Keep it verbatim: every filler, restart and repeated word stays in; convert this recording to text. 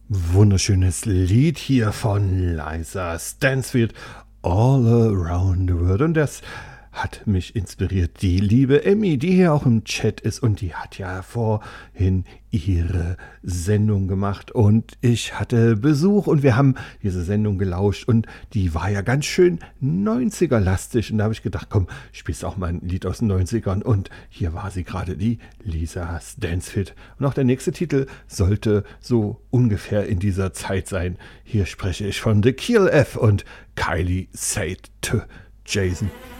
Wunderschönes Lied hier von Liza Stansfield, All Around the World. Und das hat mich inspiriert. Die liebe Emmy, die hier auch im Chat ist, und die hat ja vorhin ihre Sendung gemacht und ich hatte Besuch und wir haben diese Sendung gelauscht und die war ja ganz schön neunziger-lastig und da habe ich gedacht, komm, spielst auch mal ein Lied aus den neunzigern und hier war sie gerade, die Liza Stansfield. Und auch der nächste Titel sollte so ungefähr in dieser Zeit sein. Hier spreche ich von The Kill F und Kylie Said to Jason.